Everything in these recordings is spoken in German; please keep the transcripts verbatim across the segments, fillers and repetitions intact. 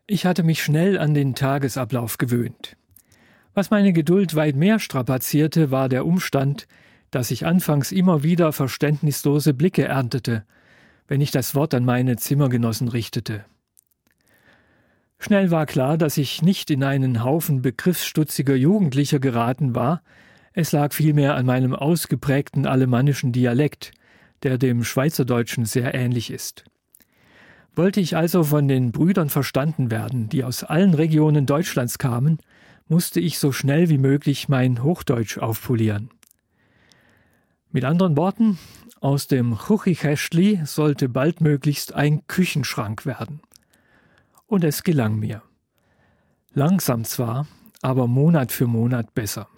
Ich hatte mich schnell an den Tagesablauf gewöhnt. Was meine Geduld weit mehr strapazierte, war der Umstand, dass ich anfangs immer wieder verständnislose Blicke erntete, wenn ich das Wort an meine Zimmergenossen richtete. Schnell war klar, dass ich nicht in einen Haufen begriffsstutziger Jugendlicher geraten war, es lag vielmehr an meinem ausgeprägten alemannischen Dialekt, der dem Schweizerdeutschen sehr ähnlich ist. Wollte ich also von den Brüdern verstanden werden, die aus allen Regionen Deutschlands kamen, musste ich so schnell wie möglich mein Hochdeutsch aufpolieren. Mit anderen Worten, aus dem Chuchichäschtli sollte baldmöglichst ein Küchenschrank werden. Und es gelang mir. Langsam zwar, aber Monat für Monat besser.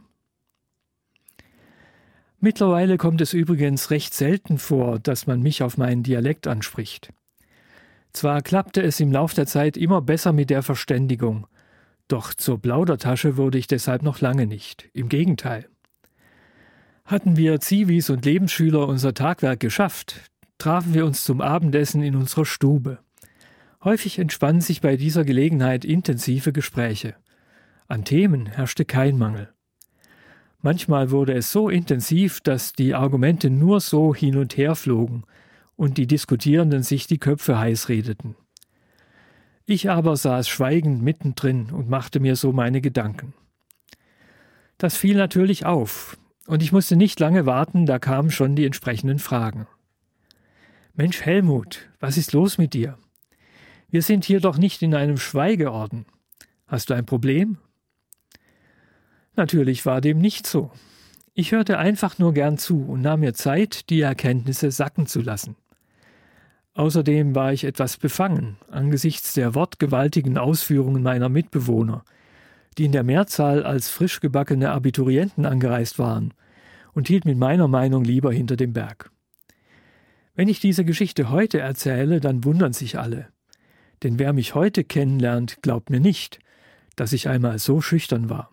Mittlerweile kommt es übrigens recht selten vor, dass man mich auf meinen Dialekt anspricht. Zwar klappte es im Lauf der Zeit immer besser mit der Verständigung, doch zur Plaudertasche wurde ich deshalb noch lange nicht. Im Gegenteil. Hatten wir Zivis und Lebensschüler unser Tagwerk geschafft, trafen wir uns zum Abendessen in unserer Stube. Häufig entspannen sich bei dieser Gelegenheit intensive Gespräche. An Themen herrschte kein Mangel. Manchmal wurde es so intensiv, dass die Argumente nur so hin und her flogen und die Diskutierenden sich die Köpfe heiß redeten. Ich aber saß schweigend mittendrin und machte mir so meine Gedanken. Das fiel natürlich auf, und ich musste nicht lange warten, da kamen schon die entsprechenden Fragen. »Mensch, Helmut, was ist los mit dir? Wir sind hier doch nicht in einem Schweigeorden. Hast du ein Problem?« Natürlich war dem nicht so. Ich hörte einfach nur gern zu und nahm mir Zeit, die Erkenntnisse sacken zu lassen. Außerdem war ich etwas befangen angesichts der wortgewaltigen Ausführungen meiner Mitbewohner, die in der Mehrzahl als frisch gebackene Abiturienten angereist waren, und hielt mit meiner Meinung lieber hinter dem Berg. Wenn ich diese Geschichte heute erzähle, dann wundern sich alle. Denn wer mich heute kennenlernt, glaubt mir nicht, dass ich einmal so schüchtern war.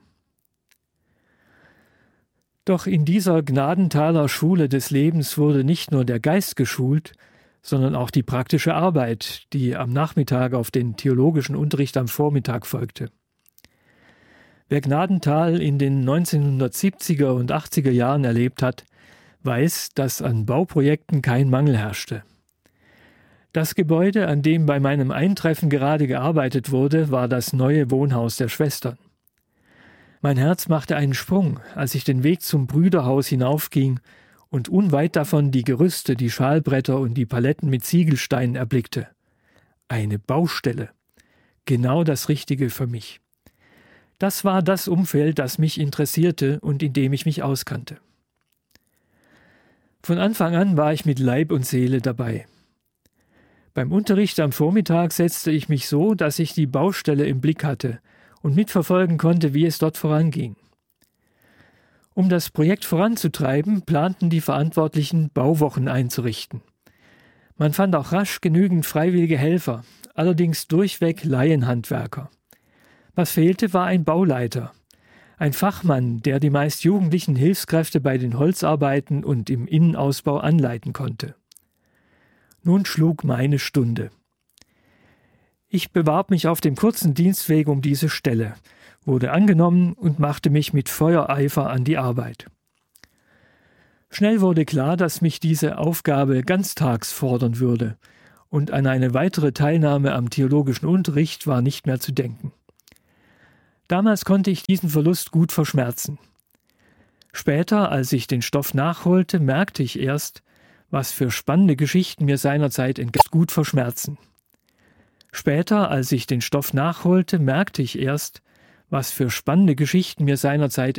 Doch in dieser Gnadenthaler Schule des Lebens wurde nicht nur der Geist geschult, sondern auch die praktische Arbeit, die am Nachmittag auf den theologischen Unterricht am Vormittag folgte. Wer Gnadenthal in den neunzehnhundertsiebziger und achtziger Jahren erlebt hat, weiß, dass an Bauprojekten kein Mangel herrschte. Das Gebäude, an dem bei meinem Eintreffen gerade gearbeitet wurde, war das neue Wohnhaus der Schwestern. Mein Herz machte einen Sprung, als ich den Weg zum Brüderhaus hinaufging und unweit davon die Gerüste, die Schalbretter und die Paletten mit Ziegelsteinen erblickte. Eine Baustelle. Genau das Richtige für mich. Das war das Umfeld, das mich interessierte und in dem ich mich auskannte. Von Anfang an war ich mit Leib und Seele dabei. Beim Unterricht am Vormittag setzte ich mich so, dass ich die Baustelle im Blick hatte und mitverfolgen konnte, wie es dort voranging. Um das Projekt voranzutreiben, planten die Verantwortlichen, Bauwochen einzurichten. Man fand auch rasch genügend freiwillige Helfer, allerdings durchweg Laienhandwerker. Was fehlte, war ein Bauleiter, ein Fachmann, der die meist jugendlichen Hilfskräfte bei den Holzarbeiten und im Innenausbau anleiten konnte. Nun schlug meine Stunde. Ich bewarb mich auf dem kurzen Dienstweg um diese Stelle, wurde angenommen und machte mich mit Feuereifer an die Arbeit. Schnell wurde klar, dass mich diese Aufgabe ganztags fordern würde, und an eine weitere Teilnahme am theologischen Unterricht war nicht mehr zu denken. Damals konnte ich diesen Verlust gut verschmerzen. Später, als ich den Stoff nachholte, merkte ich erst, was für spannende Geschichten mir seinerzeit entgegen gut verschmerzen. Später, als ich den Stoff nachholte, merkte ich erst, was für spannende Geschichten mir seinerzeit